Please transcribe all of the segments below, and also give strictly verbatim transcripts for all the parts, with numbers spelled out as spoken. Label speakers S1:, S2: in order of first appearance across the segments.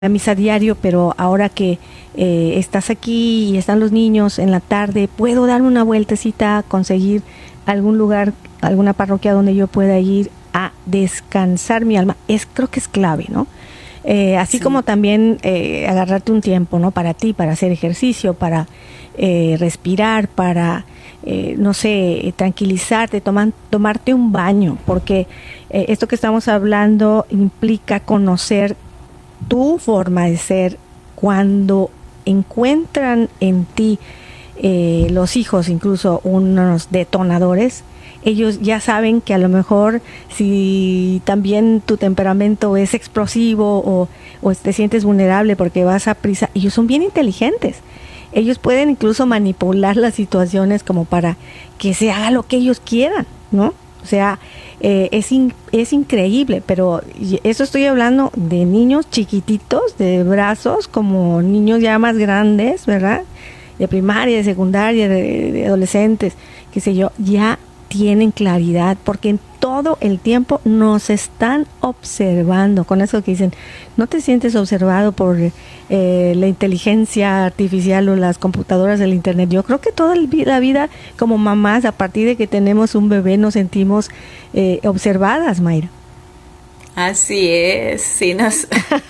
S1: misa diario, pero ahora que eh, estás aquí y están los niños en la tarde, puedo darme una vueltecita, conseguir algún lugar, alguna parroquia donde yo pueda ir a descansar mi alma. Es, creo que es clave, ¿no? Eh, así sí. Como también eh, agarrarte un tiempo, ¿no? Para ti, para hacer ejercicio, para eh, respirar, para, eh, no sé, tranquilizarte, toman, tomarte un baño, porque eh, esto que estamos hablando implica conocer tu forma de ser. Cuando encuentran en ti eh, los hijos, incluso unos detonadores, ellos ya saben que a lo mejor si también tu temperamento es explosivo o, o te sientes vulnerable porque vas a prisa, ellos son bien inteligentes. Ellos pueden incluso manipular las situaciones como para que se haga lo que ellos quieran, ¿no? O sea, eh, es, in, es increíble, pero eso estoy hablando de niños chiquititos, de brazos, como niños ya más grandes, ¿verdad? De primaria, de secundaria, de, de adolescentes, qué sé yo, ya tienen claridad, porque en todo el tiempo nos están observando. Con eso que dicen, no te sientes observado por eh, la inteligencia artificial o las computadoras del internet. Yo creo que toda la vida como mamás, a partir de que tenemos un bebé, nos sentimos eh, observadas, Mayra.
S2: Así es, sí nos,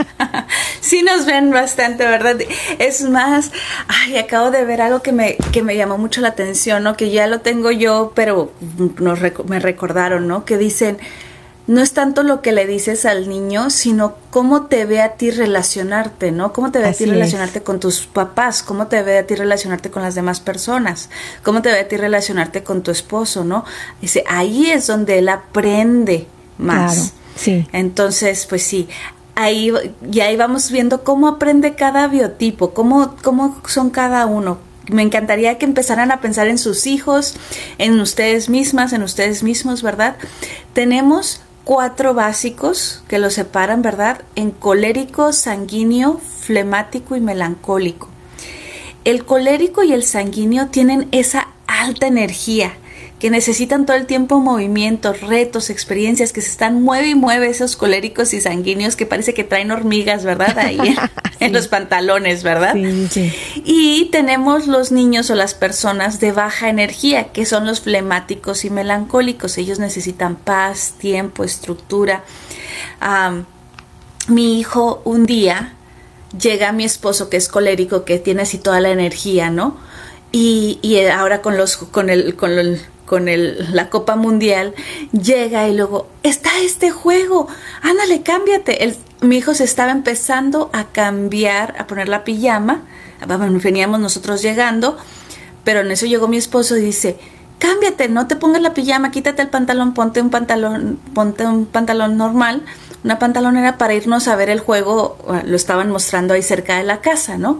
S2: sí nos ven bastante, ¿verdad? Es más, ay, acabo de ver algo que me, que me llamó mucho la atención, ¿no? Que ya lo tengo yo, pero nos, me recordaron, ¿no? Que dicen, no es tanto lo que le dices al niño, sino cómo te ve a ti relacionarte, ¿no? Cómo te ve Así a ti relacionarte es. con tus papás, cómo te ve a ti relacionarte con las demás personas, cómo te ve a ti relacionarte con tu esposo, ¿no? Dice, ahí es donde él aprende más.
S1: Claro. Sí.
S2: Entonces, pues sí, ahí y ahí vamos viendo cómo aprende cada biotipo, cómo, cómo son cada uno. Me encantaría que empezaran a pensar en sus hijos, en ustedes mismas, en ustedes mismos, ¿verdad? Tenemos cuatro básicos que los separan, ¿verdad? En colérico, sanguíneo, flemático y melancólico. El colérico y el sanguíneo tienen esa alta energía, que necesitan todo el tiempo movimientos, retos, experiencias, que se están mueve y mueve esos coléricos y sanguíneos que parece que traen hormigas, ¿verdad? Ahí en, sí. en los pantalones, ¿verdad?
S1: Sí, sí.
S2: Y tenemos los niños o las personas de baja energía, que son los flemáticos y melancólicos. Ellos necesitan paz, tiempo, estructura. Um, mi hijo un día llega mi esposo, que es colérico, que tiene así toda la energía, ¿no? Y, y ahora con los, con el, con el con el, la Copa Mundial, llega y luego, está este juego, ándale, cámbiate. El, mi hijo se estaba empezando a cambiar, a poner la pijama, veníamos nosotros llegando, pero en eso llegó mi esposo y dice, cámbiate, no te pongas la pijama, quítate el pantalón, ponte un pantalón, ponte un pantalón normal, una pantalonera para irnos a ver el juego, lo estaban mostrando ahí cerca de la casa, ¿no?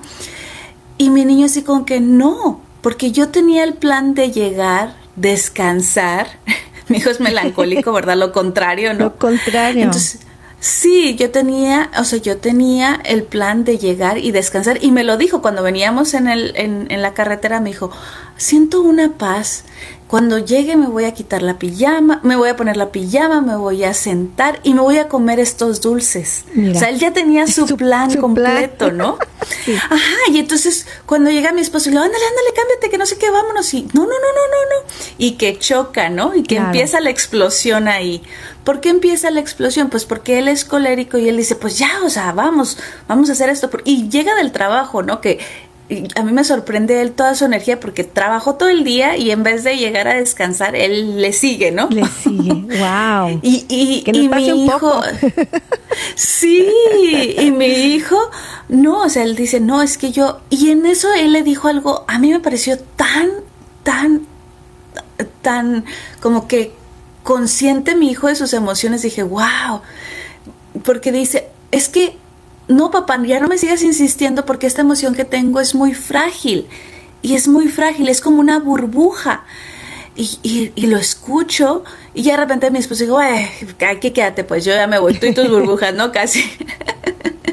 S2: Y mi niño así como que, no, porque yo tenía el plan de llegar, descansar. Mi hijo es melancólico, ¿verdad? Lo contrario, ¿no?
S1: Lo contrario.
S2: Entonces, sí, yo tenía, o sea, yo tenía el plan de llegar y descansar, y me lo dijo cuando veníamos en el, en, en la carretera, me dijo, siento una paz. Cuando llegue me voy a quitar la pijama, me voy a poner la pijama, me voy a sentar y me voy a comer estos dulces. Mira, o sea, él ya tenía su, su plan su completo, plan. ¿no? Sí. Ajá, y entonces cuando llega mi esposo y le digo, ándale, ándale, cámbiate, que no sé qué, vámonos. Y no, no, no, no, no, no. Y que choca, ¿no? Y que claro. empieza la explosión ahí. ¿Por qué empieza la explosión? Pues porque él es colérico y él dice, pues ya, o sea, vamos, vamos a hacer esto. Y llega del trabajo, ¿no? Que a mí me sorprende él toda su energía porque trabajó todo el día y en vez de llegar a descansar, él le sigue, ¿no?
S1: Le sigue, wow.
S2: Y, y,
S1: que nos
S2: y
S1: pase
S2: mi
S1: un
S2: hijo,
S1: poco.
S2: sí, y mi hijo, no, o sea, él dice, no, es que yo, y en eso él le dijo algo, a mí me pareció tan, tan, tan, como que consciente mi hijo de sus emociones, dije, wow, porque dice, es que, no, papá, ya no me sigas insistiendo porque esta emoción que tengo es muy frágil. Y es muy frágil, es como una burbuja. Y, y, y lo escucho y ya de repente mi esposo digo, ay, aquí quédate, pues yo ya me voy, tú y tus burbujas, ¿no? Casi.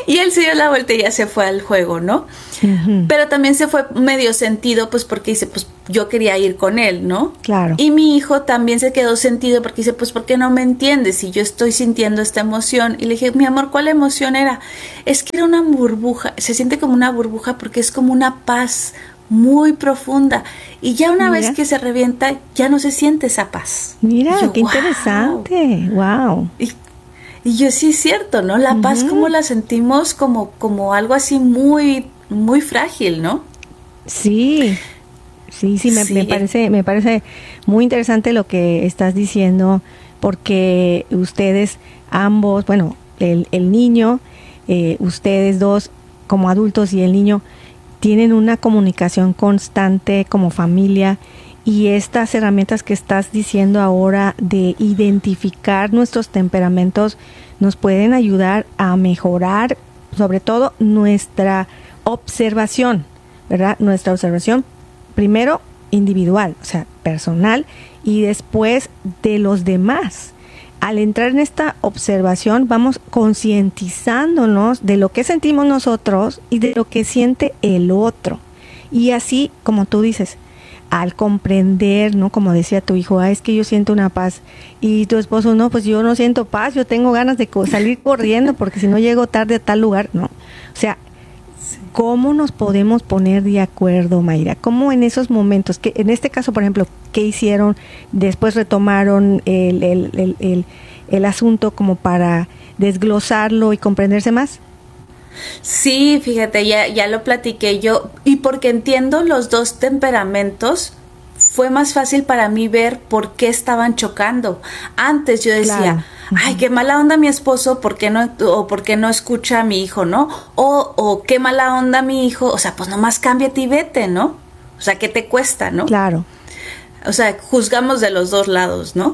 S2: Y él se dio la vuelta y ya se fue al juego, ¿no?
S1: Uh-huh.
S2: Pero también se fue medio sentido, pues porque dice, pues yo quería ir con él, ¿no?
S1: Claro.
S2: Y mi hijo también se quedó sentido porque dice, pues ¿por qué no me entiendes si yo estoy sintiendo esta emoción? Y le dije, mi amor, ¿cuál emoción era? Es que era una burbuja, se siente como una burbuja porque es como una paz muy profunda. Y ya una Mira. vez que se revienta, ya no se siente esa paz.
S1: Mira,
S2: yo,
S1: qué
S2: wow.
S1: interesante, wow.
S2: Y, y yo sí es cierto, ¿no? La uh-huh. paz como la sentimos como, como algo así muy, muy frágil, ¿no?
S1: Sí, sí, sí, me, sí. me parece, me parece muy interesante lo que estás diciendo, porque ustedes ambos, bueno, el, el niño, eh, ustedes dos como adultos y el niño tienen una comunicación constante como familia, y estas herramientas que estás diciendo ahora de identificar nuestros temperamentos nos pueden ayudar a mejorar sobre todo nuestra observación, ¿verdad? Nuestra observación primero individual, o sea, personal, y después de los demás. Al entrar en esta observación vamos concientizándonos de lo que sentimos nosotros y de lo que siente el otro. Y así, como tú dices, al comprender, ¿no? Como decía tu hijo, ah, es que yo siento una paz. Y tu esposo, no, pues yo no siento paz, yo tengo ganas de co- salir corriendo porque si no llego tarde a tal lugar, ¿no? O sea, ¿cómo nos podemos poner de acuerdo, Mayra? ¿Cómo en esos momentos, que en este caso, por ejemplo, qué hicieron? Después retomaron el, el, el, el, el asunto como para desglosarlo y comprenderse más.
S2: Sí, fíjate, ya, ya lo platiqué yo, y porque entiendo los dos temperamentos, fue más fácil para mí ver por qué estaban chocando. Antes yo decía, claro. ay, qué mala onda mi esposo, ¿por qué no, o por qué no escucha a mi hijo, no? O, o qué mala onda mi hijo, o sea, pues nomás cámbiate y vete, ¿no? O sea, ¿qué te cuesta, no?
S1: Claro.
S2: O sea, juzgamos de los dos lados, ¿no?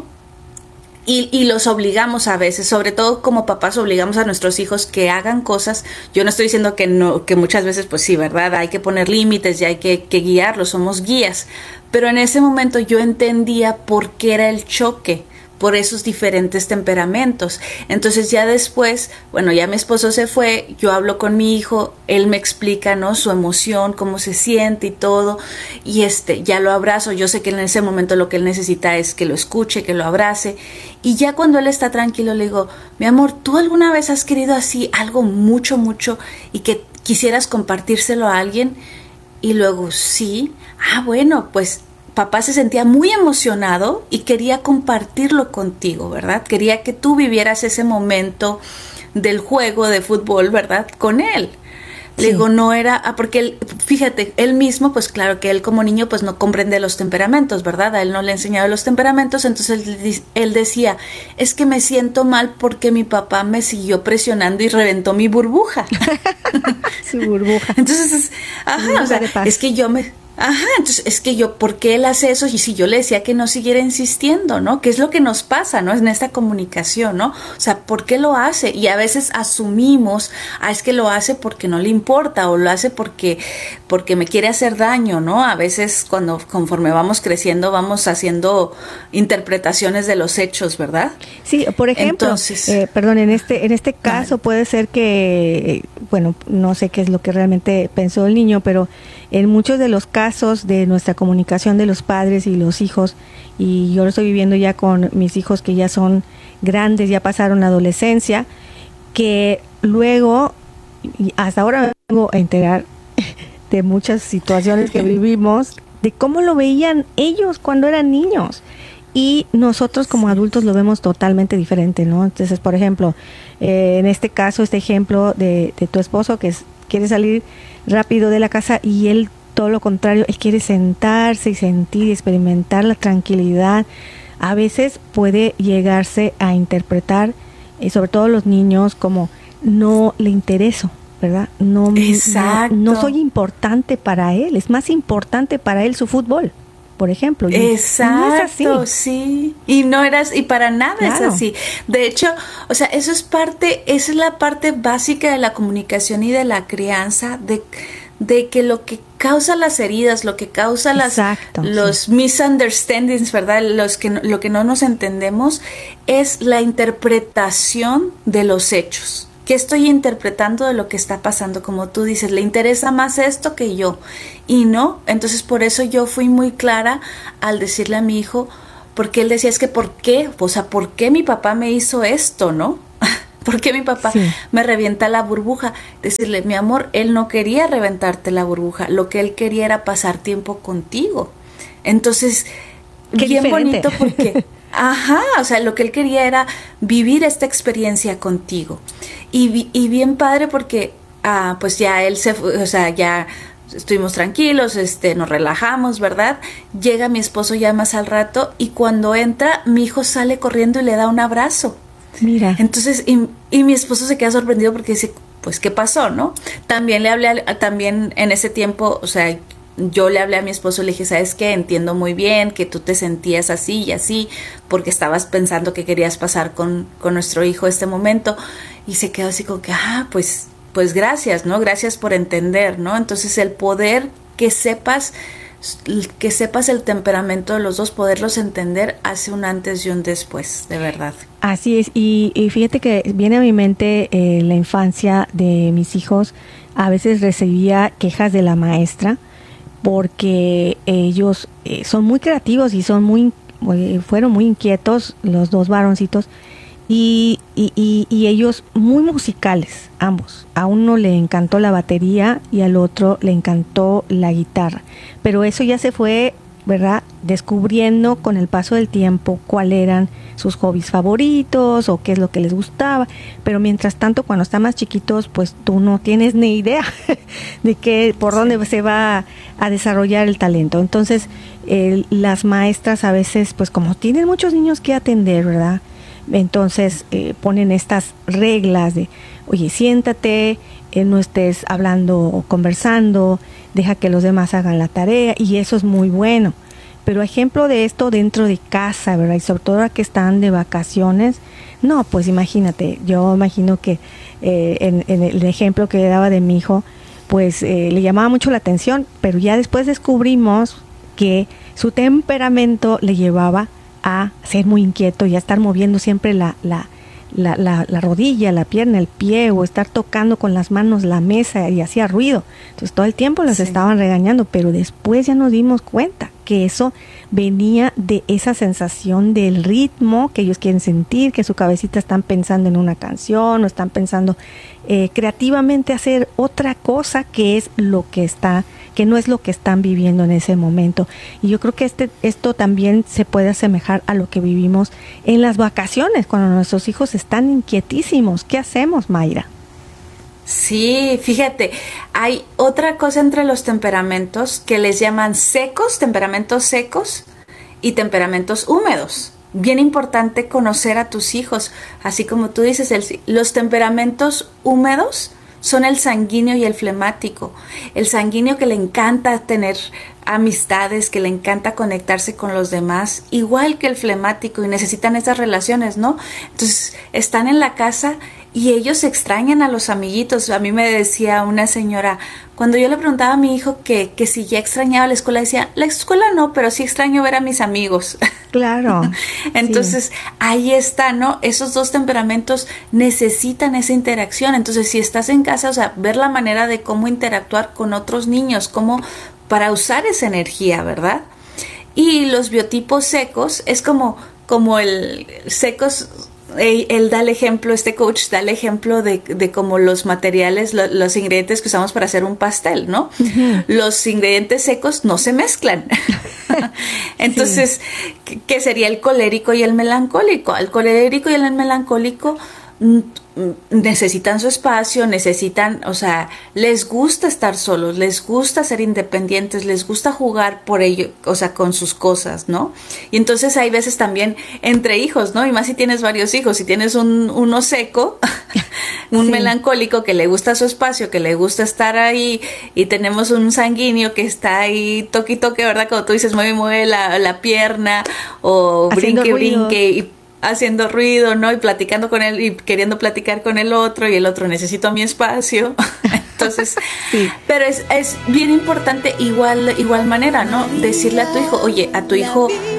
S2: Y, y los obligamos a veces, sobre todo como papás obligamos a nuestros hijos que hagan cosas. Yo no estoy diciendo que no, que muchas veces pues sí, ¿verdad? Hay que poner límites y hay que, que guiarlos, somos guías. Pero en ese momento yo entendía por qué era el choque, por esos diferentes temperamentos. Entonces ya después, bueno, ya mi esposo se fue, yo hablo con mi hijo, él me explica, ¿no? Su emoción, cómo se siente y todo, y este, ya lo abrazo. Yo sé que en ese momento lo que él necesita es que lo escuche, que lo abrace, y ya cuando él está tranquilo le digo, mi amor, ¿tú alguna vez has querido así algo mucho, mucho y que quisieras compartírselo a alguien? Y luego, sí, ah, bueno, pues papá se sentía muy emocionado y quería compartirlo contigo, ¿verdad? Quería que tú vivieras ese momento del juego de fútbol, ¿verdad? Con él. Sí. Le digo, no era, ah, porque él, fíjate, él mismo, pues claro que él como niño pues no comprende los temperamentos, ¿verdad? A él no le he enseñado los temperamentos, entonces él, él decía, es que me siento mal porque mi papá me siguió presionando y reventó mi burbuja.
S1: Su burbuja.
S2: Entonces, ajá, burbuja o sea, es que yo me... Ajá, entonces es que yo, ¿por qué él hace eso? Y si yo le decía que no siguiera insistiendo, ¿no? ¿Qué es lo que nos pasa, ¿no? En esta comunicación, ¿no? O sea, ¿por qué lo hace? Y a veces asumimos, ah, es que lo hace porque no le importa o lo hace porque, porque me quiere hacer daño, ¿no? A veces cuando, conforme vamos creciendo, vamos haciendo interpretaciones de los hechos, ¿verdad?
S1: Sí, por ejemplo, Entonces, eh, perdón, en este, en este caso ah, puede ser que, bueno, no sé qué es lo que realmente pensó el niño, pero en muchos de los casos de nuestra comunicación de los padres y los hijos, y yo lo estoy viviendo ya con mis hijos que ya son grandes, ya pasaron la adolescencia, que luego, hasta ahora me vengo a enterar de muchas situaciones que vivimos, de cómo lo veían ellos cuando eran niños. Y nosotros como adultos lo vemos totalmente diferente, ¿no? Entonces, por ejemplo, eh, en este caso, este ejemplo de, de tu esposo que es, quiere salir rápido de la casa y él todo lo contrario, él quiere sentarse y sentir y experimentar la tranquilidad. A veces puede llegarse a interpretar, y sobre todo los niños, como no le intereso, ¿verdad? No,
S2: Exacto.
S1: no, no soy importante para él, es más importante para él su fútbol, por ejemplo.
S2: Exacto, no es así. Sí. Y no eras, y para nada claro. es así. De hecho, o sea, eso es parte, esa es la parte básica de la comunicación y de la crianza, de, de que lo que causa las heridas, lo que causa las, Exacto, los sí. misunderstandings, ¿verdad? Los que, lo que no nos entendemos es la interpretación de los hechos. ¿Qué estoy interpretando de lo que está pasando? Como tú dices, le interesa más esto que yo. Y no, entonces por eso yo fui muy clara al decirle a mi hijo, porque él decía, es que ¿por qué? O sea, ¿por qué mi papá me hizo esto, no? ¿Por qué mi papá sí. me revienta la burbuja? Decirle, mi amor, él no quería reventarte la burbuja, lo que él quería era pasar tiempo contigo. Entonces,
S1: qué
S2: bien
S1: diferente.
S2: bonito porque, ajá, o sea, lo que él quería era vivir esta experiencia contigo. Y, y bien padre porque, ah, pues ya él se fue, o sea, ya estuvimos tranquilos, este, nos relajamos, ¿verdad? Llega mi esposo ya más al rato y cuando entra, mi hijo sale corriendo y le da un abrazo.
S1: Mira.
S2: Entonces, y, y mi esposo se queda sorprendido porque dice, pues, ¿qué pasó, no? También le hablé, a, también en ese tiempo, o sea, yo le hablé a mi esposo y le dije, ¿sabes qué? Entiendo muy bien que tú te sentías así y así, porque estabas pensando que querías pasar con, con nuestro hijo este momento. Y se quedó así como que, ah, pues, pues gracias, ¿no? Gracias por entender, ¿no? Entonces, el poder que sepas... que sepas el temperamento de los dos, poderlos entender, hace un antes y un después, de verdad.
S1: Así es, y, y fíjate que viene a mi mente eh, la infancia de mis hijos. A veces recibía quejas de la maestra porque ellos eh, son muy creativos y son muy, muy fueron muy inquietos, los dos varoncitos, y, y, y, y ellos muy musicales, ambos. A uno le encantó la batería y al otro le encantó la guitarra. Pero eso ya se fue, ¿verdad?, descubriendo con el paso del tiempo cuáles eran sus hobbies favoritos o qué es lo que les gustaba. Pero mientras tanto, cuando están más chiquitos, pues tú no tienes ni idea de qué, por sí. dónde se va a desarrollar el talento. Entonces, eh, las maestras a veces, pues como tienen muchos niños que atender, ¿verdad?, entonces eh, ponen estas reglas de, oye, siéntate, eh, no estés hablando o conversando, deja que los demás hagan la tarea, y eso es muy bueno. Pero ejemplo de esto dentro de casa, ¿verdad? Y sobre todo ahora que están de vacaciones, no, pues imagínate, yo imagino que eh, en, en el ejemplo que daba de mi hijo, pues eh, le llamaba mucho la atención, pero ya después descubrimos que su temperamento le llevaba a ser muy inquieto y a estar moviendo siempre la, la, la, la, la rodilla, la pierna, el pie, o estar tocando con las manos la mesa, y hacía ruido. Entonces todo el tiempo los sí. estaban regañando, pero después ya nos dimos cuenta que eso venía de esa sensación del ritmo que ellos quieren sentir, que su cabecita están pensando en una canción o están pensando eh, creativamente hacer otra cosa que es lo que está que no es lo que están viviendo en ese momento. Y yo creo que este esto también se puede asemejar a lo que vivimos en las vacaciones, cuando nuestros hijos están inquietísimos. ¿Qué hacemos, Mayra?
S2: Sí, fíjate, hay otra cosa entre los temperamentos que les llaman secos, temperamentos secos y temperamentos húmedos. Bien importante conocer a tus hijos, así como tú dices, el, los temperamentos húmedos son el sanguíneo y el flemático. El sanguíneo, que le encanta tener amistades, que le encanta conectarse con los demás, igual que el flemático, y necesitan esas relaciones, ¿no? Entonces, están en la casa y ellos extrañan a los amiguitos. A mí me decía una señora, cuando yo le preguntaba a mi hijo que, que si ya extrañaba la escuela, decía, la escuela no, pero sí extraño ver a mis amigos.
S1: Claro.
S2: Entonces, sí. Ahí está, ¿no? Esos dos temperamentos necesitan esa interacción. Entonces, si estás en casa, o sea, ver la manera de cómo interactuar con otros niños, cómo para usar esa energía, ¿verdad? Y los biotipos secos es como, como el secos. Él, él da el ejemplo, este coach da el ejemplo de, de cómo los materiales, lo, los ingredientes que usamos para hacer un pastel, ¿no? Uh-huh. Los ingredientes secos no se mezclan. Entonces, sí. ¿qué sería el colérico y el melancólico? El colérico y el melancólico necesitan su espacio, necesitan, o sea, les gusta estar solos, les gusta ser independientes, les gusta jugar por ello, o sea, con sus cosas, ¿no? Y entonces hay veces también entre hijos, ¿no? Y más si tienes varios hijos, si tienes un uno seco, un sí. melancólico que le gusta su espacio, que le gusta estar ahí, y tenemos un sanguíneo que está ahí toque y toque, ¿verdad? Como tú dices, mueve, mueve la, la pierna, o haciendo brinque, ruido. brinque, y haciendo ruido, ¿no? Y platicando con él y queriendo platicar con el otro, y el otro, necesito mi espacio. Entonces, sí. Pero es, es bien importante igual, igual manera, ¿no? Decirle a tu hijo, oye, a tu hijo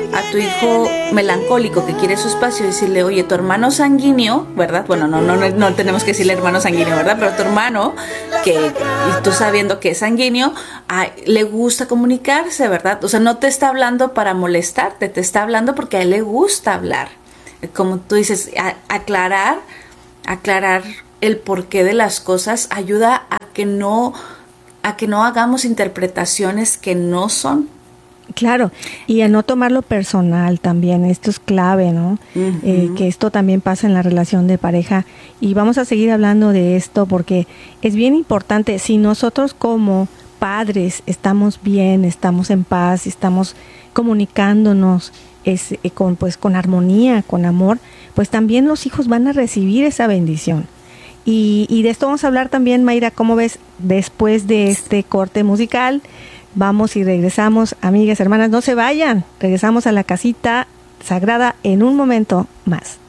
S2: a tu hijo melancólico que quiere su espacio, decirle, oye, tu hermano sanguíneo, ¿verdad? Bueno, no, no, no, no tenemos que decirle hermano sanguíneo, ¿verdad? Pero tu hermano, que y tú sabiendo que es sanguíneo, ay, le gusta comunicarse, ¿verdad? O sea, no te está hablando para molestarte, te está hablando porque a él le gusta hablar. Como tú dices, a, aclarar, aclarar el porqué de las cosas ayuda a que no, a que no hagamos interpretaciones que no son.
S1: Claro, y a no tomarlo personal también, esto es clave, ¿no? Uh-huh. Eh, que esto también pasa en la relación de pareja, y vamos a seguir hablando de esto porque es bien importante. Si nosotros como padres estamos bien, estamos en paz, estamos comunicándonos es, eh, con, pues, con armonía, con amor, pues también los hijos van a recibir esa bendición. Y, y de esto vamos a hablar también, Mayra, ¿cómo ves después de este corte musical? Vamos y regresamos, amigas, hermanas, no se vayan. Regresamos a la casita sagrada en un momento más.